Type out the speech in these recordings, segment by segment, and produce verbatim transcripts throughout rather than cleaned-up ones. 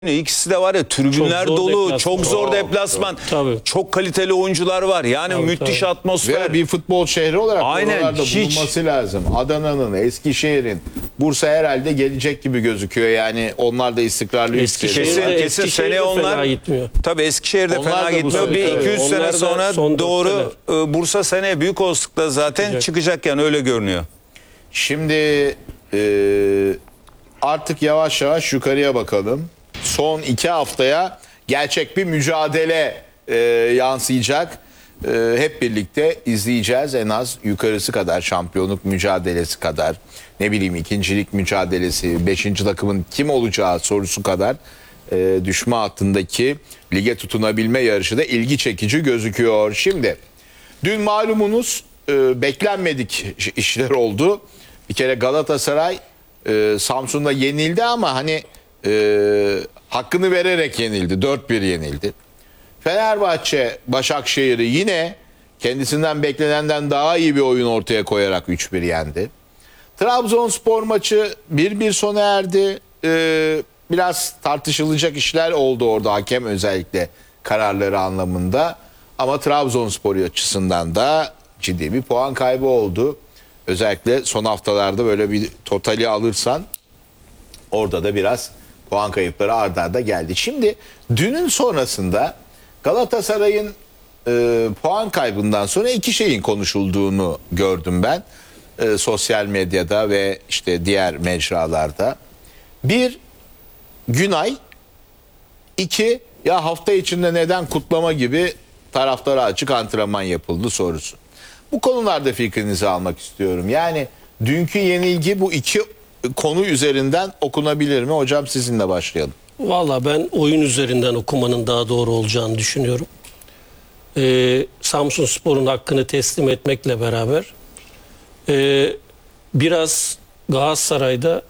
İkisi de var ya, tribünler çok dolu, deplasman. çok zor Çok, deplasman. çok. Tabii. Çok kaliteli oyuncular var. Yani Tabii, müthiş tabii. atmosfer. Ve bir futbol şehri olarak Aynen, oralarda hiç. bulunması lazım. Adana'nın, Eskişehir'in, Bursa herhalde gelecek gibi gözüküyor. Yani onlar da istikrarlı Eskişehir'de yükseliyor. Kesin, kesin. Eskişehir'de Seneye fena onlar gitmiyor. Tabii Eskişehir'de Onlar fena da bu gitmiyor. sene- Bir tabii. iki üç Onlar sene da sonra son doğru e, Bursa seneye büyük olasılıkla zaten Çıkacak. çıkacak, yani öyle görünüyor. Şimdi e, artık yavaş yavaş yukarıya bakalım. Son iki haftaya gerçek bir mücadele e, yansıyacak. E, hep birlikte izleyeceğiz, en az yukarısı kadar, şampiyonluk mücadelesi kadar, ne bileyim ikincilik mücadelesi, beşinci takımın kim olacağı sorusu kadar e, düşme hattındaki lige tutunabilme yarışı da ilgi çekici gözüküyor. Şimdi dün malumunuz e, beklenmedik işler oldu. Bir kere Galatasaray e, Samsun'da yenildi ama hani e, hakkını vererek yenildi. dört bir yenildi. Fenerbahçe Başakşehir'i yine kendisinden beklenenden daha iyi bir oyun ortaya koyarak üç bir yendi. Trabzonspor maçı bir bir sona erdi. Ee, biraz tartışılacak işler oldu orada, hakem özellikle kararları anlamında. Ama Trabzonspor açısından da ciddi bir puan kaybı oldu. Özellikle son haftalarda böyle bir totali alırsan orada da biraz puan kayıpları arda arda geldi. Şimdi dünün sonrasında Galatasaray'ın e, puan kaybından sonra iki şeyin konuşulduğunu gördüm ben. E, sosyal medyada ve işte diğer mecralarda. Bir, Günay. İki, ya hafta içinde neden kutlama gibi taraftara açık antrenman yapıldı sorusu. Bu konularda fikrinizi almak istiyorum. Yani dünkü yenilgi bu iki konu üzerinden okunabilir mi? Hocam sizinle başlayalım. Valla ben oyun üzerinden okumanın daha doğru olacağını düşünüyorum. Ee, Samsunspor'un hakkını teslim etmekle beraber e, biraz Galatasaray'da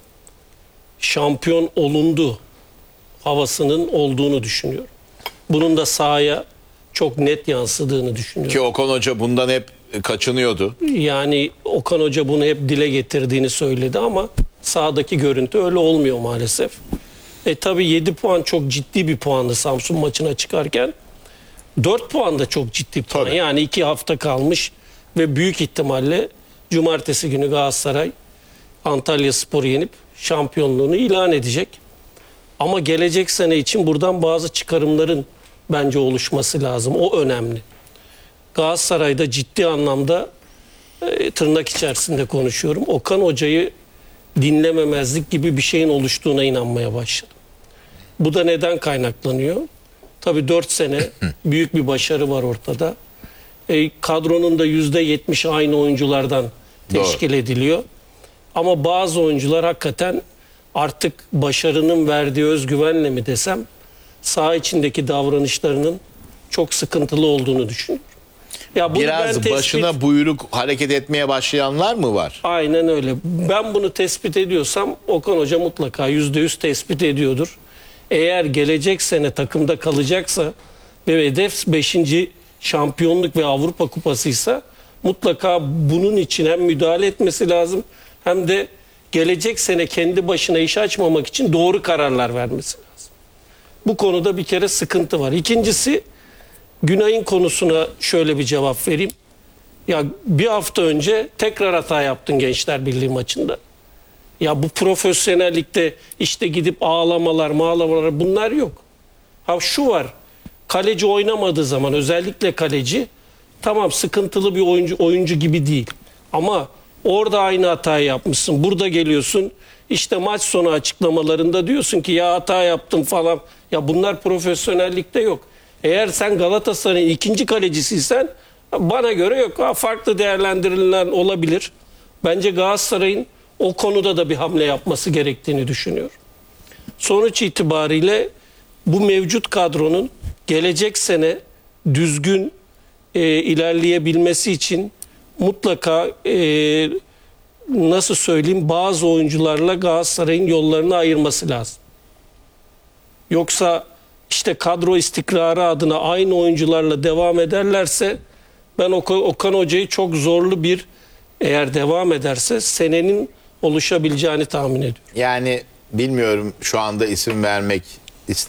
şampiyon olundu havasının olduğunu düşünüyorum. Bunun da sahaya çok net yansıdığını düşünüyorum. Ki Okan Hoca bundan hep kaçınıyordu. Yani Okan Hoca bunu hep dile getirdiğini söyledi ama sahadaki görüntü öyle olmuyor maalesef. E tabii yedi puan çok ciddi bir puandı Samsun maçına çıkarken. dört puan da çok ciddi puan. Tabii. Yani iki hafta kalmış ve büyük ihtimalle cumartesi günü Galatasaray Antalyaspor'u yenip şampiyonluğunu ilan edecek. Ama gelecek sene için buradan bazı çıkarımların bence oluşması lazım. O önemli. Galatasaray'da ciddi anlamda e, tırnak içerisinde konuşuyorum. Okan Hoca'yı dinlememezlik gibi bir şeyin oluştuğuna inanmaya başladım. Bu da neden kaynaklanıyor? Tabii dört sene büyük bir başarı var ortada. E, kadronun da yüzde yetmiş aynı oyunculardan teşkil Doğru. ediliyor. Ama bazı oyuncular hakikaten artık başarının verdiği özgüvenle mi desem, saha içindeki davranışlarının çok sıkıntılı olduğunu düşünüyorum. Ya bunu Biraz ben tespit- başına buyruk hareket etmeye başlayanlar mı var? Aynen öyle. Ben bunu tespit ediyorsam Okan Hoca mutlaka yüzde yüz tespit ediyordur. Eğer gelecek sene takımda kalacaksa ve hedef beşinci şampiyonluk ve Avrupa Kupasıysa mutlaka bunun için hem müdahale etmesi lazım hem de gelecek sene kendi başına iş açmamak için doğru kararlar vermesi lazım. Bu konuda bir kere sıkıntı var. İkincisi, Günay'ın konusuna şöyle bir cevap vereyim. Ya bir hafta önce tekrar hata yaptın Gençler Birliği maçında. Ya bu profesyonellikte işte gidip ağlamalar, mağlamalar bunlar yok. Ha şu var. Kaleci oynamadığı zaman, özellikle kaleci, tamam sıkıntılı bir oyuncu oyuncu gibi değil. Ama orada aynı hatayı yapmışsın. Burada geliyorsun işte maç sonu açıklamalarında diyorsun ki ya hata yaptım falan. Ya bunlar profesyonellikte yok. Eğer sen Galatasaray'ın ikinci kalecisiysen bana göre yok. Ha, farklı değerlendirilen olabilir. Bence Galatasaray'ın o konuda da bir hamle yapması gerektiğini düşünüyorum. Sonuç itibariyle bu mevcut kadronun gelecek sene düzgün e, ilerleyebilmesi için mutlaka e, nasıl söyleyeyim, bazı oyuncularla Galatasaray'ın yollarını ayırması lazım. Yoksa işte kadro istikrarı adına aynı oyuncularla devam ederlerse ben Okan Hoca'yı çok zorlu bir, eğer devam ederse senenin oluşabileceğini tahmin ediyorum. Yani bilmiyorum, şu anda isim vermek